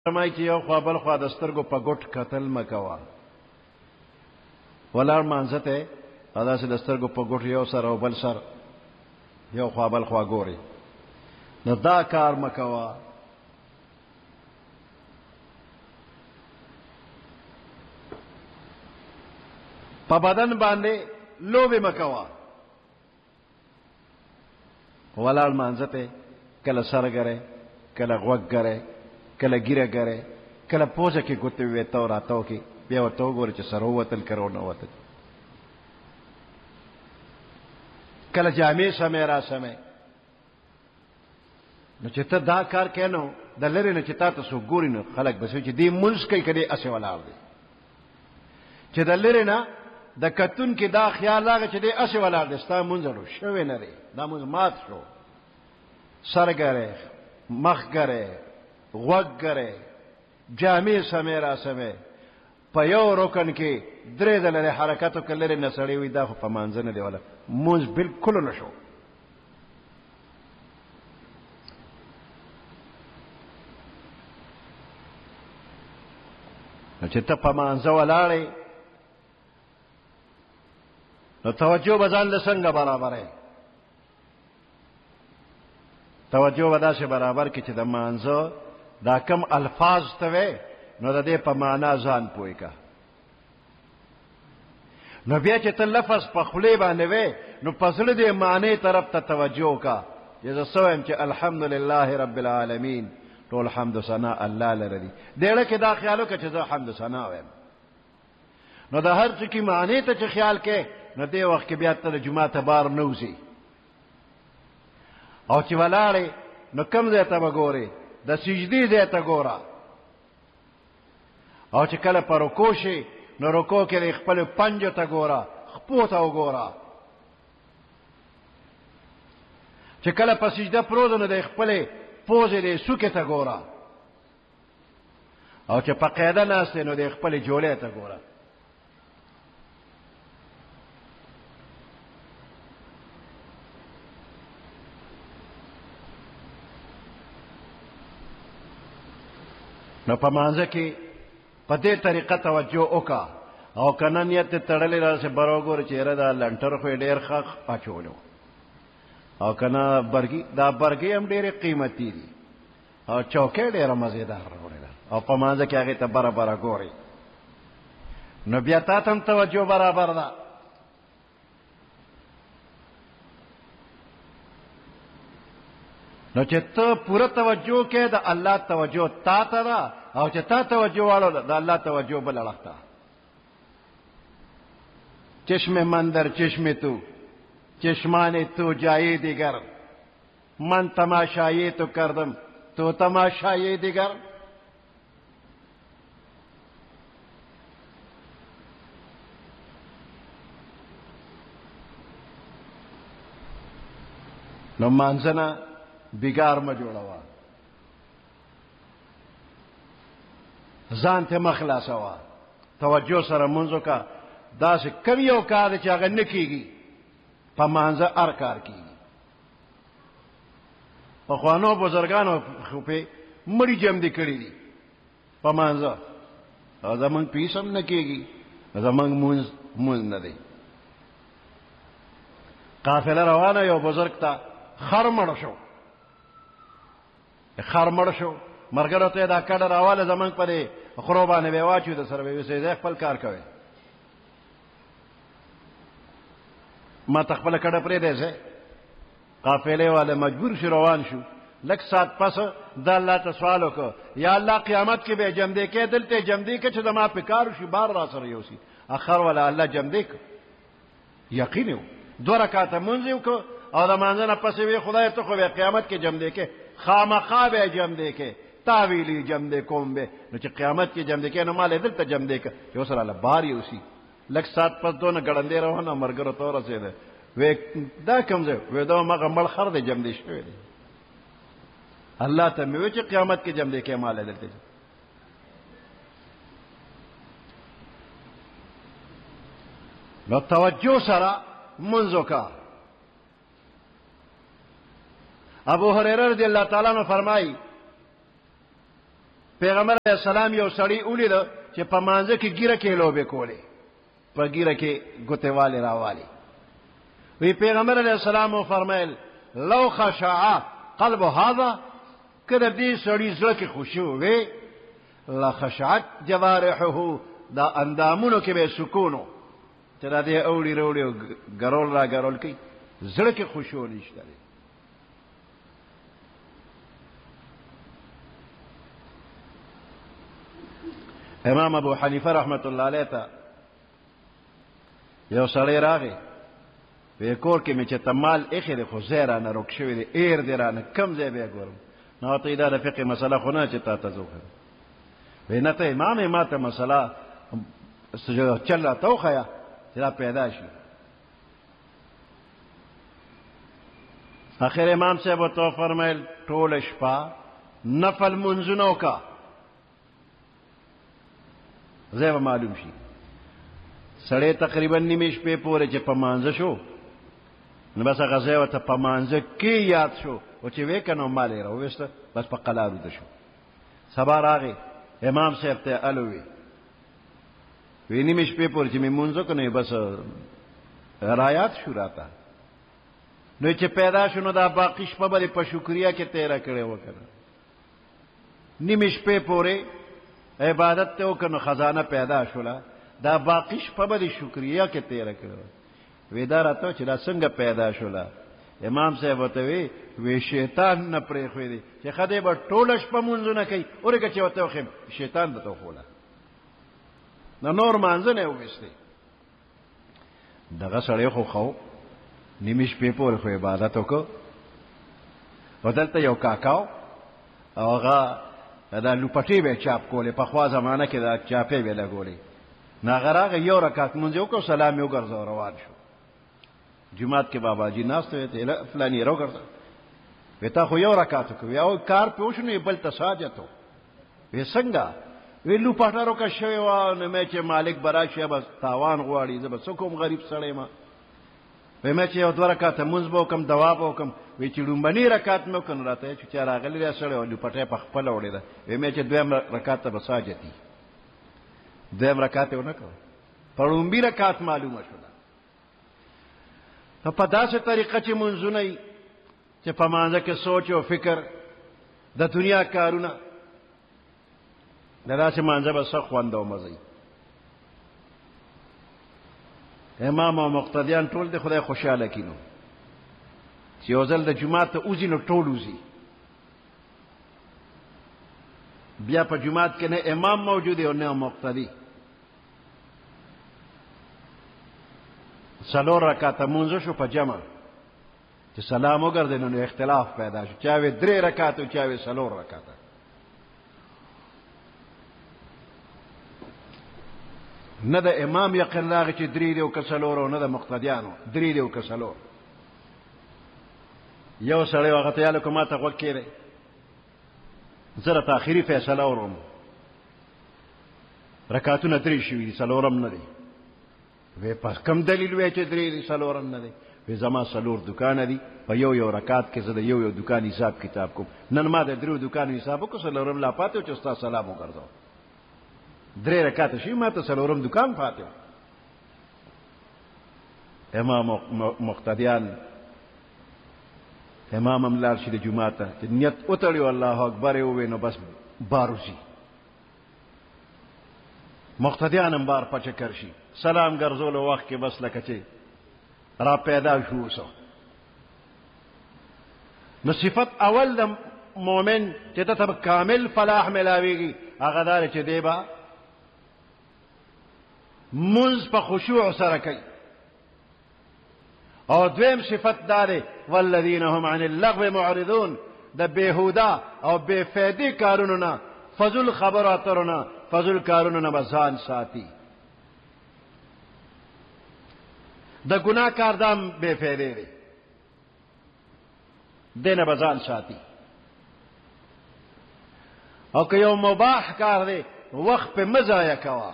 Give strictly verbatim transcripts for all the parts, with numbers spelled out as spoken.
فرمایي چې یو خوا بل خوا د سترګو په ګوټ کتل مه کوه. ولاړ مانځه ته او داسې د سترګو په ګوټ یو سر او بل سر یو خوا بل خوا ګوري، نو دا کار مه کوه. په بدن باندې لوبې مه کوه. ولاړ مانځه ته کله سر ګرې، کله غوږ ګرې، کله ګیره ګرې، کله پوزه کې ګوتې وېته راتاو کې، بیا ورته وګوره چې سر ووتل که رونه وتل. کله جامې سمې را سمې. نو چې ته دا کار کوې نو د لرې نه چې تا ته څوک ګوري نو خلک به چې دې مونځ کوي که دې اسې ولاړ دی. چې د لرې نه د کتونکي دا خیال راغی چې دې اسې ولاړ دی، ستا مونځ اړو شوی نه دی، دا مونځ مات شو. سر ګرې، مخ ګرې، غوږ ګرې، جامې سمې را سمې، په یو رکن کې درې ځله لرې حرکت وکړه، لرې نه سړی وي دا خو په مانځه نه دی ولا مونځ بالکل نه شو. نو چې ته په مانځه ولاړې نو توجه به ځان له څنګه برابرې؟ توجه به داسې برابر کړي چې د مانځه دا کم الفاظ ته وې نو د دې په معنا ځان پوه کا. نو بیا چې ته لفظ په خولې باندې وې نو په زړه دې معنی طرف ته توجه کا. چې زه څه وایم چې الحمدلله رب العالمین، ټول حمد ثنا الله لره دي. دېړه کې دا خیال وکړه چې زه حمد ثنا وایم. نو د هر څه کې معنی ته چې خیال کې نو دې وخت کې بیا ته د جمعه ته بار نه وځي. او چې ولاړې نو کم ځای ته به ګورې؟ د سجدې ځای ته ګوره. او چې کله په رکوع شي نو رکوع کې د خپلو پنجو ته ګوره، خپو ته وګوره. چې کله په سجده پروت نو د خپلې پوزې د سوکې ته ګوره. او چې په قاعده ناست نو د خپلې جولې ته ګوره. نو په مانځه کې په دې طریقه توجه وکړه. او که نه نیت دې تړلی راسې بر وګوره چې یاره دا لنټر خو یې ډېر ښه اچولو، او که نه برګي، دا برګې هم ډېرې قیمتي دي، او چوکۍ ډېره مزېدار راوړې ده، او په مانځه کې هغې ته بره بره ګورې. نو بیا تا ته هم توجه برابر ده. نو چې ته پوره توجه کې د الله توجه تا ته ده، او چې تا توجه واړو د الله توجه بل اړخ ته. چشم من در چشم تو، چشمان تو جای دیگر، من تماشایی تو کردم تو تماشایی دیگر. نو مانځنه بیګار مه جوړوه، ځان ته مه خلاصوه، توجه سره مونځ وکړه. داسې کم یو کار دی چې هغه نه کېږي، په مانځه هر کار کېږي. پخوانو بزرګانو خو پې مړي جمدي کړي دي په مانځه، او زمونږ پیس هم نه کېږي، زمونږ مونځ مونځ نه دی. قافله روانه، یو بزرګ ته خر مړ شو، خر مړ شو، مرګرو ته دا کډه راواله زمونږ په دې خرو باندې به واچو، د سره به ویسې دی خپل کار کوي. ما ته خپله کډه پرېږدی. قافلې والا مجبور شو روان شو. لږ ساعت پس دا الله ته سوال وکړ، یا الله قیامت کې به جمدې کې دلته جمدې کې چې زما په کار شي بار را سره یوسي. اخر والا الله جمدې کړ. یقین و دوه رکعاته مونځ یې وکړ، او د مانځه نه پسې وی خدای ته خو به قیامت کې جمدې کې خامخا به جمدې کې تاویلی جمدې کوم به. نو چې قیامت کې جمدې کې نو مال دلته جمدې کې چې اوس را بار یوسي. لږ ساعت پس دونه ګړندې روانه مرګرو ته ورسېده. وی دا کوم ځای؟ وی دا مغه مړ خر دی جمدې شوی دی. الله ته مې وی چې قیامت کې جمدې کې مال دلته. نو توجه سره منځ وکړه. ابو هريره رضی الله تعالی عنہ فرمایي پیغمبر علیہ السلام یو سړی ولید چې په مانځه کې ګیره کې لوبې کولې، په ګیره کې ګوتې والې راوالې. وی پیغمبر علیہ السلام فرمایل لو خشع قلب هذا، کله دې سړی زړه کې خشوع وي لخشعت جوارحه، دا اندامونو کې به سکونو چې دا دې اوړي وروړي ګرول را ګرول کوي، زړه کې خشوع نشته. امام ابو حنیفه رحمت الله علیه ته یو سړی راغی، وی کور کې مې چې تمال ایښی دی خو ځای رانه روک شوی دی، ایر دی رانه، کم ځای به یې ګورم. نو ته دا د فقه مسله خو نه چې تا ته زه وښیم. وی نه ته امام یې ما ته مسله چل راته وښیه چې دا پیدا شي. آخر امام صاحب ورته وفرمیل ټوله شپه نفل منځونه وکړه، ځای به معلوم شي. سړی تقریبا نیمې شپې پورې چې په مانځه شو نو بس هغه ځای ورته په مانځه کې یاد شو، او چې وی که نو مال یې راوویسته، بس په قلا روده شو. سبا راغی امام صاحب ته الو وی وی نیمې شپې پورې چې مې مونځ وکړ نو بس رایات شو راته. نو چې پیدا شو نو دا باقي شپه به په شکریا کې تیره کړې وکړه. نیمې شپې پورې عبادت ته وکړ نو خزانه پیدا شوله، دا باقی شپه به د شکریا کې تیره کړه. وی دا راته چې دا څنګه پیدا شوله؟ امام صاحب ورته وی وی شیطان نه پرېښودی چې ښه به ټوله شپه مونځونه کوي، ورکه چې ورته وښیم شیطان درته وښوله، نو نور مانځه نه یې وویستی. دغه سړی خو خو نیمې شپې پورې خو عبادت وکړو. او دلته یو کاکاو او هغه دا لوپټې به چاپ کولې، پخوا زمانه کې دا چاپې به لګولې. نو هغه راغی یو رکعت مونځ یې وکړو، سلام یې وګرځاو روان شو. جومات کې بابا جي ناست وی ته فلاني راوګرځه، وی تا خو یو رکعت وکړو. یو کار پې وشو نو بل ته ساجت و. وی څنګه؟ وی لوپټه روکه شوې وه، نو مې چې مالک به راشي بس تاوان غواړي، زه به څه کوم غریب سړی یم. وی مې چې یو دوه رکعته مونځ به وکړم، دوا به وکړم. وی چې لومبني رکعت مې وکړ نو راته چې چا راغلی دی سړی او لوپټه یې په خپله وړې ده. وی مې چې دویم رکعت ته به ساجتي، دویم رکعت یې ونه کړ، په لومبي رکعت معلومه شوله. نو په داسې طریقه چې منځونه یي چې په مانځه کې سوچ او فکر د دنیا کارونه، د داسې مانځه به څه خوند او مزه یي. امام او مقتدیان ټول د خدای خوشحاله کړي نو چې یو ځل د جومات ته وځي نو ټول وځي. بیا په جومات کې نه امام موجود دی او نه مقتدی. څلور رکعاته مونځ شو په جمع، چې سلام وګرځي نو اختلاف پیدا شو، چا وی درې رکعاته چا وی څلور رکعاته. نه د امام یقین راغی چې درې دی او که څلور، او نه د مقتدیانو درې دی او که څلور. یو سړی هغه ته یالو که ما ته غوږ کېدی، زه راته آخري فیصله اورم، رکعتونه درې شوي دي څلورم نه دی. وی په کوم دلیل وی چې درې دي څلورم نه دی؟ وی زما څلور دوکانه دي، په یو یو رکعت کې زه د یو یو دوکان حساب کتاب کوم. نن ما د درېو دوکانو حساب وکړو، څلورم لا پاتې و چې ستا سلام وګرځاو. درې رکعته شي ما ته څلورم دوکان پاتې و. امام مقتدیان امام هم لاړ شي د جومات ته چې نیت وتړي الله اکبر یې ووایي نو بس بار وځي. مقتدیان هم بار په چکر شي، سلام ګرځولو وخت کې بس لکه چې را پیدا شو اوسه. نو صفت اول د مؤمن چې ته ته کامل فلاح ملاویږي هغه دا چې دی به منځ په خشوع سره کوي. او دویم صفت دا دی والذین هم عن اللغو معرضون، د بېهوده او بې فایدې کارونو نه، فضول خبرو اترو نه، فضول کارونو نه به ځان ساتي. د ګناه کار دام بې فایدې دی، دې نه به ځان ساتي. او که یو مباح کار دی وخت پې مه ضایع کوه.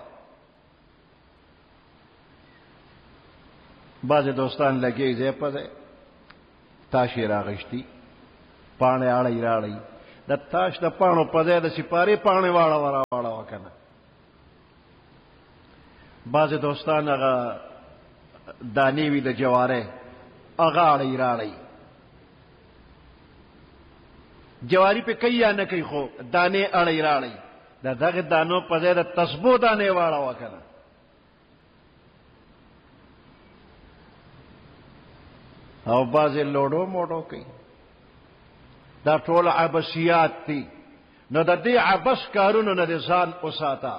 بعضې دوستان لګي ځای په ځای تاشې راغشتي، پاڼې اړی راړی، د تاش د پاڼو په ځای د سپارې پاڼې واړه راواړوه که نه. بعضې دوستان هغه دانې وي د جوارۍ هغه اړئ راړئ، جواری پې کوي یا نه کوي خو دانې اړئ راړئ. د دغې دانو په ځای د تسبو دانې واړوه که نه. او بعضې لوډو موډو کوي. دا ټول عبثیات دي. نو د دې عبث کارونو نه دې ځان وساته.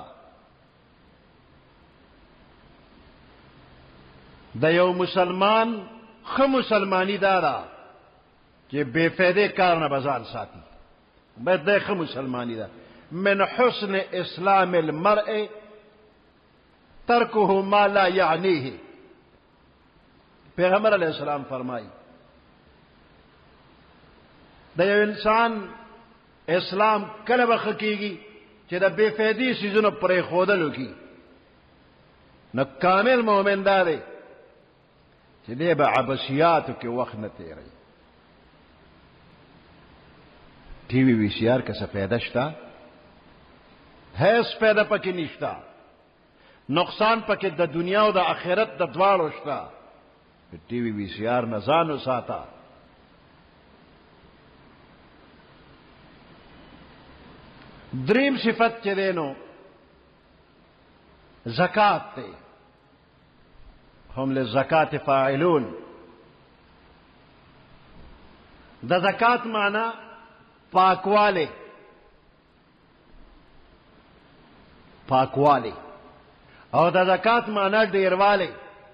د یو مسلمان ښه مسلماني دا ده چې بې فایدې کار نه به ځان ساتي. باید دا ښه مسلماني ده. من حسن اسلام المرء ترکه ما لا یعنیه. پیغمبر علیہ السلام فرمائی د یو انسان اسلام کله به ښه کېږي چې د بې فایدې څیزونو پرېښودلو کې. نو کامل مؤمن دا دی چې دی به عبثیاتو کې وخت نه تېروي. ټي وي وي سي آر که څه فایده شته؟ هیڅ فایده پکې نشته. نقصان پکې د دنیا او د آخرت د دواړو شته. ټي وي وي سي آر نه ځان وساته. دریم صفت چې دی نو زکات دی. هم للزکات فاعلون. د زکات معنی پاکواله، پاکواله او د زکات معنی ډیرواله.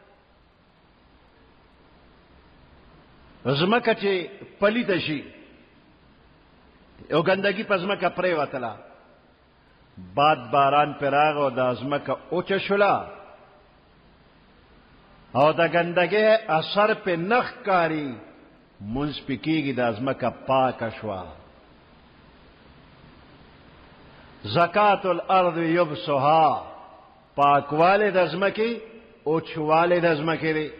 زمکه چې پلیته شي او ګندګي په زمکه پرېوتله، باد باران پې راغی او دا زمکه اوچه شوله او د ګندګۍ اثر پې نه ښکاري، مونځ پې کېږي، دا زمکه پاکه شوه. زکات الارض یبسها، پاکوالی د زمکې اوچوالی د زمکې دی.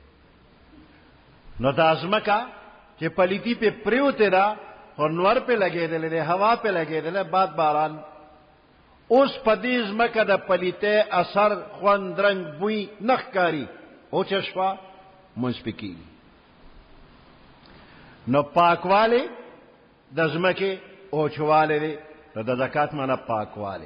نو دا زمکه چې پلیتی پې پریوتې ده خو نور پې لګېدلی دی، هوا پې لګېدلی، باد باران. اوس په دې زمکه د پلیتۍ اثر، خوند، رنګ، بوی نه ښکاري، اوچه شوه، مونځ پې کېږي. نو پاکوالی د زمکې اوچوالی دی. نو د زکات معنی پاکوالی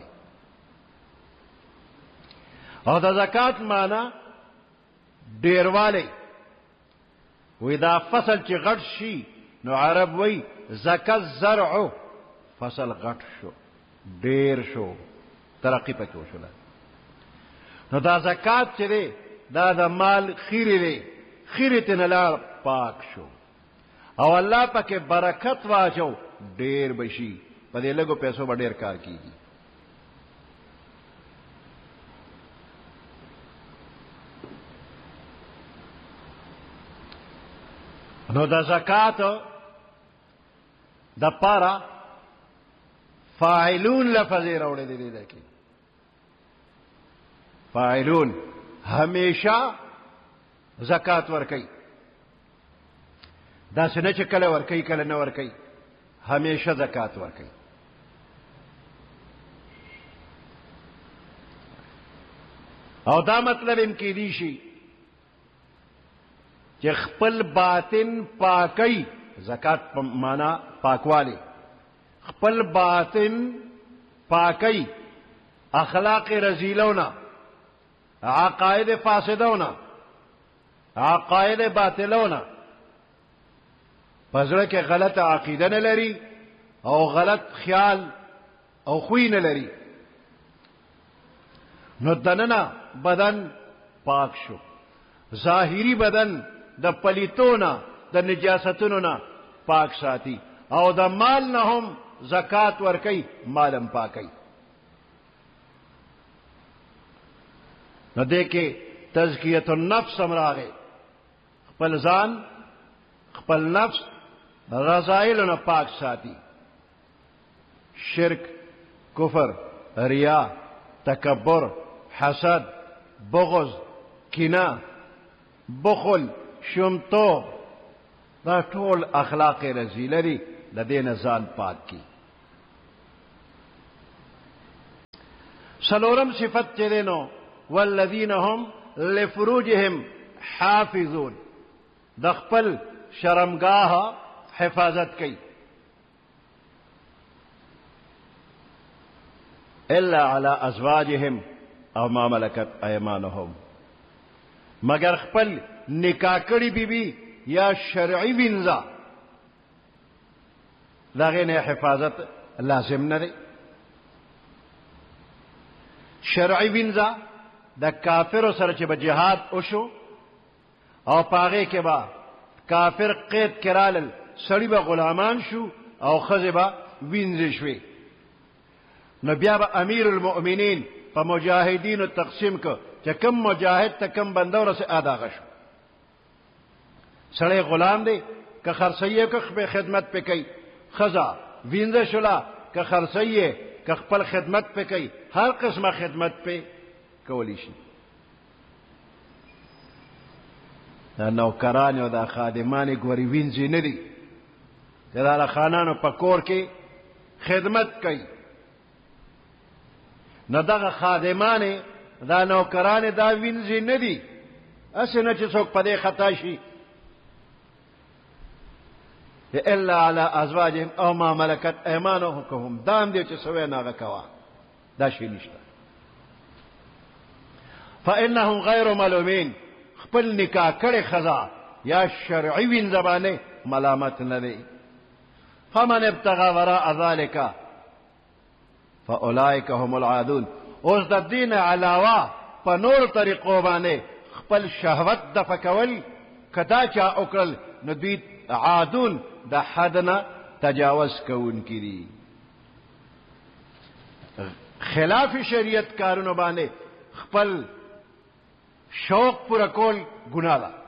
او د زکات معنی ډیروالی. وی دا فصل چې غټ شي نو عرب وی زکا الزرع، فصل غټ شو، ډیر شو، ترقی پکې وشوله. نو دا زکات چې دی دا د مال خیری دی، خیری ته نه لاړ، پاک شو او الله پکې برکت واچو، ډیر بشي، په دې لږو پیسو به ډیر کار کیږي. نو د زکات د پاره فاعلون لفظ یې راوړی دی. دی کې فاعلون همیشه زکات ورکوي. داسې نه چې کله ورکوي کله نه ورکوي، همیشه زکات ورکوي. او دا مطلب هم کېدی شي چې خپل باطن پاکی، زکات په معنا پاکوالی، خپل باطن پاکی، اخلاق رذیلونه، عقاید فاسدونه، عقاید باطلونه، پزړه کې غلط عقیده نه لري او غلط خیال او خوی نه لري. نو دننه بدن پاک شو، ظاهری بدن د پلیتونه د نجاستونو نه پاک ساتي او د مال نه هم زکات ورکي، مالم پاکي. نو دې کې تزکیه النفس هم راغی، خپل ځان، خپل نفس رذایلو نه پاک ساتي. شرک، کفر، ریا، تکبر، حسد، بغض، کینه، بخل، شمتو، دا ټول اخلاق رذیله دي، د دې نه ځان پاک کی. سلورم صفت چې دینو والذین هم لفروجهم حافظون، د خپل شرمګاه حفاظت کوي. الا علی ازواجهم او ما ملکت ایمانهم، مگر خپل نکاح کړي بیبي یا شرعي وینځه دغه نه حفاظت لازم نه دی. شرعي وینځه د کافرو سره چې به جهاد وشو او پاغه کې به کافر قید کرالل، سړی به غلامان شو او ښځې به وینځې شوې، نو بیا به امیر المؤمنین په مجاهدینو تقسیم که چې کم مجاهد ته کم بنده ورسې اداغه شو. سړی غلام دی که خرڅیې که به خدمت پې کوي، ښځه وینځه شوله که خرڅیې که خپل خدمت پې کوي، هر قسمه خدمت پې کولی شي. دا نوکران او دا خادمانې ګورې وینځي نه دي، چې دا د خانانو په کور کې خدمت کوي. نو دغه خادمانې دا نوکرانې دا وینځي نه دي، هسې نه چې څوک په دې خطا شي. الا علی ازواجهم او ما ملکت ایمانهم، دا هم دی چې سوی نه هغه کوه، دا شی نشته. فانهم غیر ملومین، خپل نکاح کړې ښځه یا شرعي وینځه باندې ملامت نه دی. فمن ابتغى وراء ذلك فاولئک هم العادون. اوس د دین علاوه په نور طریقو باندې خپل شهوت دفع کول کدا چا وکړل نو دوی عادون د حد نه تجاوز کوونکي دي. خلاف شریعت کارونو باندې خپل شوق پورا کول ګناه ده.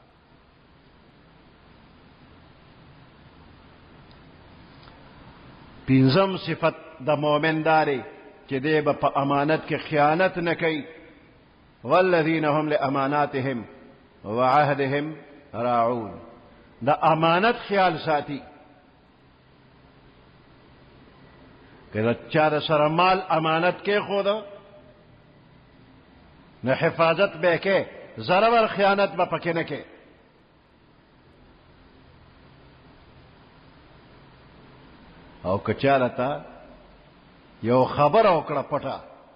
پنځم صفت د مؤمن داري چې دی به په امانت کې خیانت نه کوي. والذین هم لاماناتهم وعهدهم راعون، د امانت خیال ساتي. که چا د سره مال امانت کې خود نو حفاظت به کې، ضرر خیانت به پکې نه کې. او که چاله ته یو خبر وکړه پټه،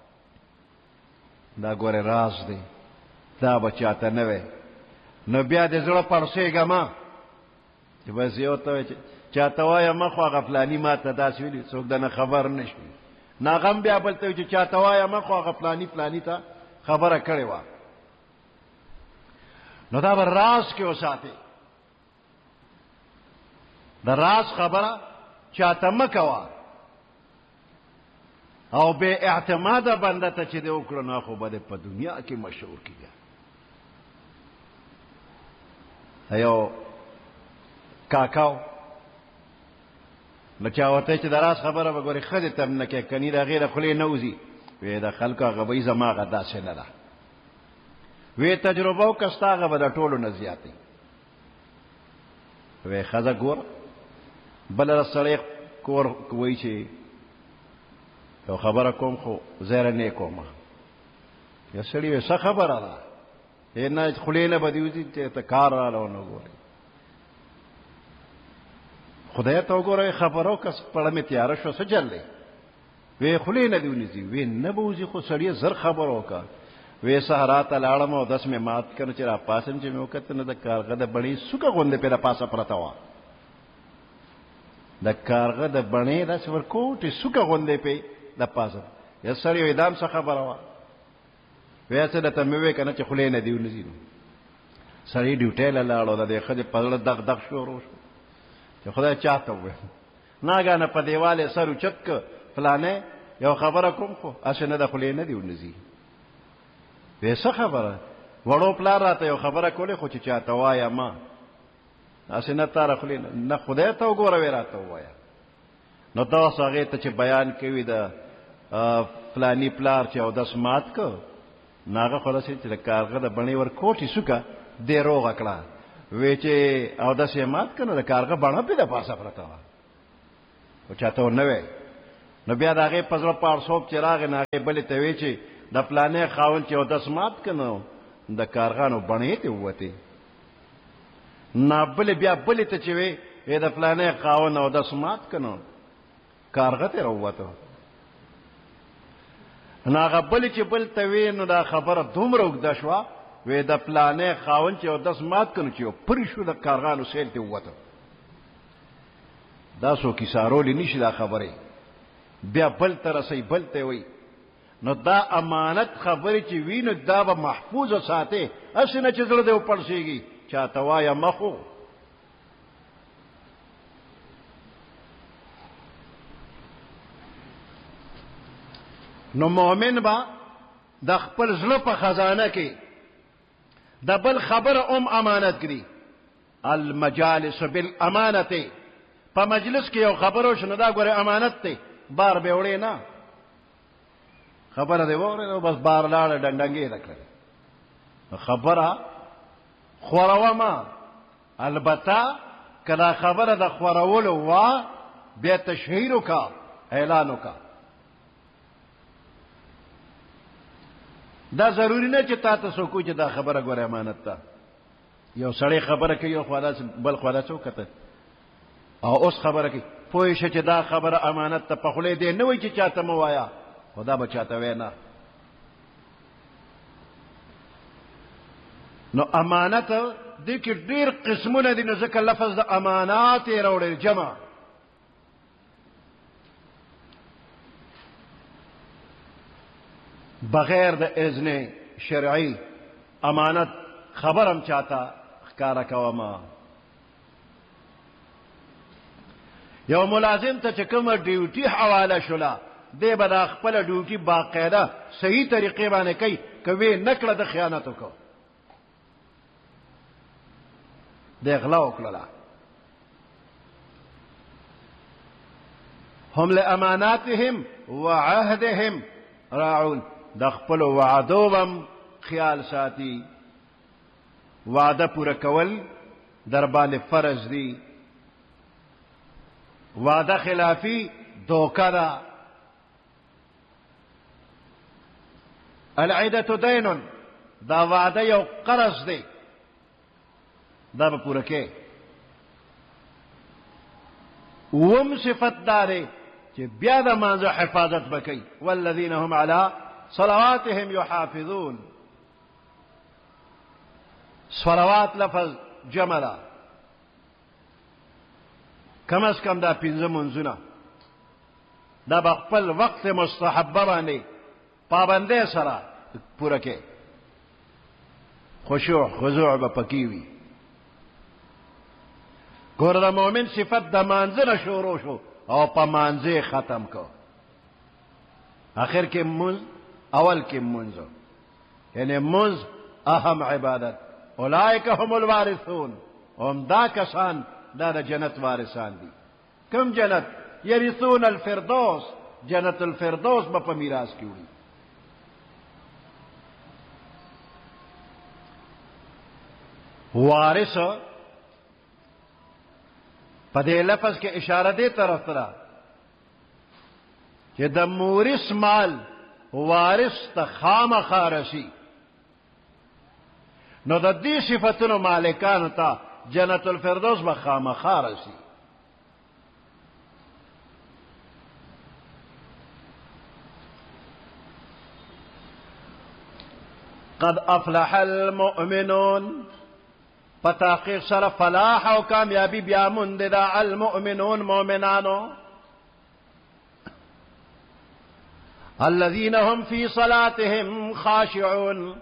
دا ګوره راز دی، دا به چاته نه وی، نو بیا د زړه پړسېږه ما چې بس یو ته وایي چاته وایه مه خو هغه فلاني ما ته داسې ویلي، څوک دنه خبر نه شي. ناغم بیا بل ته وایي چې چاته وایه مه خو هغه فلاني فلاني ته خبره کړې وه، نو دا به راز کې وساتې. د راز خبره چاته مه کوه، او بے اعتماده بنده ته چې دې وکړو نو خو به دې په دنیا کې مشهور کېږي. یو کاکاو نو چا ورته چې د راز خبره به ګورې ښځې ته هم نه کوې، کني د هغې د خولې نه وځي، وی د خلکو هغه به یې زما هغه داسې نه ده. وی تجربه وکړه ستا هغه به د ټولو نه زیاتې. وی ښځه ګوره بله د سړی کور وایي چې یو خبره کوم خو زیره نه کومه. یو سړي وی څه خبره ده؟ نه خولې نه به دې وځي چې ته کار راله ونه ګورې. خدای ته وګوره خبرو کس پړه مې تیاره شو څه چل دی؟ وی خولې نه دې ونیسي. وی نه به وځي خو سړی زر خبر وکړه. وی سهارا ته لاړم او دس مې مات کړ چې را پاسم چې مې وکتل نو د کارغه د بڼې سوکه غوندې پې د پاسه پرته وه. د کارغه د بڼې داسې ورکوټې سوکه غوندې پې د پاسه. یا سړی وی دا هم څه خبره وه؟ وی څه درته مې وی که نه چې خولې نه دې ونیسي. نو سړی ډیوټۍ له لاړو د دې ښځې په زړه دغ دغ شروع شو چې خدای چاته وویل. ناګانه په دیوال یې سر اوچت که فلانې یو خبره کوم خو هسې نه د خولې نه دې ونیسي. وی څه خبره؟ وړو پلار راته یو خبره کولې خو چې چاته وایه ما هسې نه تا را خولې نه خدای ته وګوره وی راته ووایه. نو تاسو هغې ته چې بیان کوي د فلاني پلار چې اودس مات که نو هغه خو داسې چې د کارغه د بڼې ور کوټې سوکه دې روغه کړه. وی چې اودس یې مات که نو د کارغه بڼه پې د پاسه پرته وه خو چاته ونه وی. نو بیا د هغې په زړه پاړسوب چې راغی نو هغې بلې ته وی چې د پلانې خاون چې اودس مات کنو د کارغانو بڼې ته ووتې نه بلې بیا بلې ته چې وی ای د پلانې خاون اودس مات کنو کارغه ته راووته نه هغه بلې چې بل ته وی نو دا خبره دومره اوږده شوه وی د پلانې خاون چې اودس مات کنو چې پرې شو د کارغانو سیل ته ووته دا څوک کیسارولی نشي دا خبرې بیا بل ته رسئ بل ته وی نو دا امانت خبرې چې وي نو دا به محفوظه ساتې هسې نه چې زړه دې وپړسېږي چاته وایه مخو نو مؤمن به د خپل زړه په خزانه کې د بل خبره ام امانت کړي المجالس بالامانت په مجلس کې یو خبرو شنو دا ګوره امانت دی بار به وړې نه خبره دی وره بس بار لاړه ډنډنګې راکړه خبره خوروه ما البته کله خبره د خورولو وا بیا تشهیر وکا اعلان وکا دا ضروری نه چې تا ته څوک چې دا خبره ګوره امانت ده یو سړی خبره کوي یو خواله بل خواله څوک کته او اوس خبره کوي پوه شه چې دا خبره امانت ته په خولې دی نه وای چې چاته مو وایا خدا به چاته وی نه نو امانت دې کې ډېر قسمونه دي نو ځکه لفظ د امانات یې راوړی جمع بغیر د اذن شرعي امانت خبرم چاته ښکارا کوما یو ملازم ته چې کومه ډیوټي حواله شوله دی به د خپله ډیوټي باقاعده صحیح طریقې باندې کوي که وی نه کړه د خیانت وکړو دی غلا وکړله هم لاماناتهم وعهدهم راعون د خپلو وعدو هم خیال ساتي وعده پوره کول در باندې فرض دی وعده خلافی دوکه ده العیدة دین دا وعده یو قرض دی دا به پوره کې وم صفت داره چې بیا د مانځه حفاظت وکړي والذین هم علی صلواتهم یحافظون صلوات لفظ جمع ده کم از کم دا پنځه منځونه دا به خپل وقت مستحبه باندې پابندۍ سره پوره کې خشوع خضوع به پکې وي ګوره د مؤمن صفت د مانځه نه شروع شو او په مانځه ختم کو آخر کې منځ اول کې منځ یعنی منځ اهم عبادت اولئک هم الوارثون هم دا کسان دا د جنت وارثان دي کوم جنت یرثون الفردوس جنت الفردوس به په میراث کې وړي وارث په دې لفظ کې اشاره دې طرف ته چې د مورث مال وارث ته خامخا رسي نو د دې صفتونو مالکانو ته جنت الفردوس به خامخا رسي قد افلح المؤمنون فتحقیق سره فلاح او کامیابی بیا مند دا المؤمنون مؤمنانو الذين هم في صلاتهم خاشعون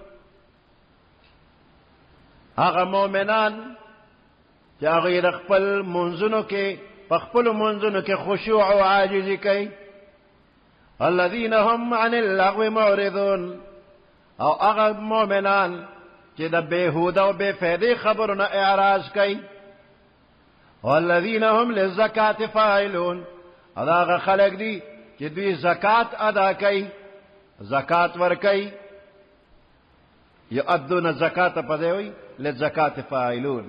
هغه مؤمنان چې هغه د خپل منځونو کې په خپل منځونو کې خشوع او عاجزي کوي الذين هم عن اللغو معرضون او هغه مؤمنان چې د بهوده او بے فایده خبرونه اعراض کوي والذین هم للزکات فاعلون هغه خلق دي چې دوی زکات ادا کوي زکات ور کوي یؤدون الزکات په دی وی للزکات فاعلون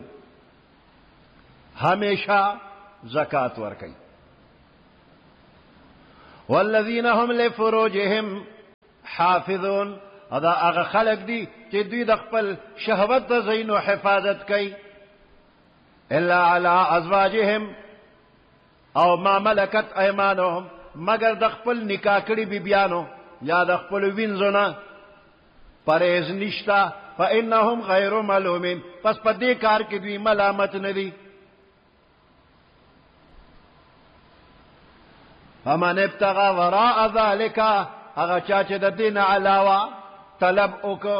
همیشه زکات ور کوي والذین هم لفروجهم حافظون ادا هغه خلق دي چې دوی د خپل شهوت د زینو حفاظت کوي الا علی ازواجهم او ما ملکت ایمانهم مگر د خپل نکاح کړي بیبیانو یا د خپل وینځونه پرهیز نشتا فانهم غیر ملومین پس په دې کار کې دوی ملامت نه دي فمن ابتغى وراء ذلك هغه چا چې د دین علاوه طلب وکړو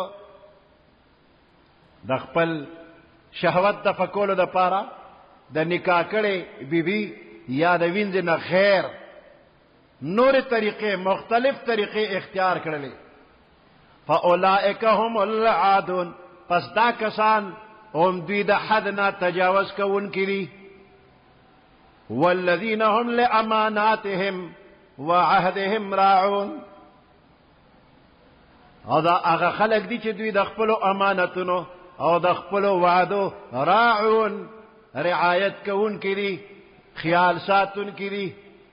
د خپل شهوت د فکولو د پاره د نکاح کړي بیبي یا د وینځ نه خیر نور طریقې مختلف طریقې اختیار کړلې فاولئک هم العادون پس دا کسان هم دوی د حد نه تجاوز کوونکي دي والذین هم لاماناتهم وعهدهم راعون او دا هغه خلق دي چې دوی د خپل امانتونو او د خپل وعدو راعون رعایت کوونکي دي خیال ساتونکي دي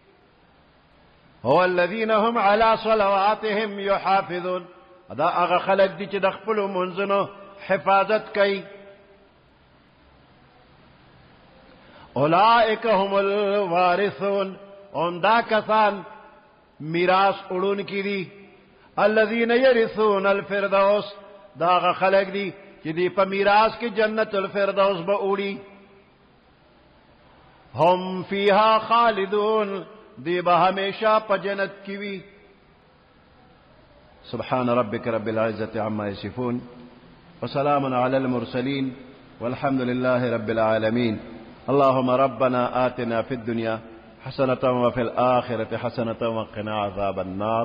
هو الذين هم على صلواتهم يحافظون دا هغه خلق دي چې د خپل منځونو حفاظت کوي اولئک هم الوارثون اون دا کسان میراث اړونکي دي الذين يرثون الفردوس دا هغه خلق دي چې دی په میراث کې جنت الفردوس به وړي هم فيها خالدون دی به همیشه په جنت کې وي سبحان ربك رب العزة عما يصفون وسلام على المرسلين والحمد لله رب العالمين اللهم ربنا آتنا في الدنيا حسنة وفي الآخرة حسنة وقنا عذاب النار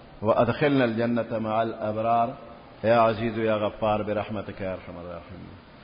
وأدخلنا الجنة مع الأبرار يا عزيز يا غفار برحمتك يا أرحم الراحمين